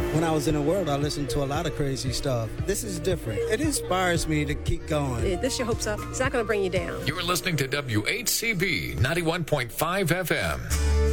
When I was in the world, I listened to a lot of crazy stuff. This is different. It inspires me to keep going. This your hopes up. It's not going to bring you down. You're listening to WHCB 91.5 FM.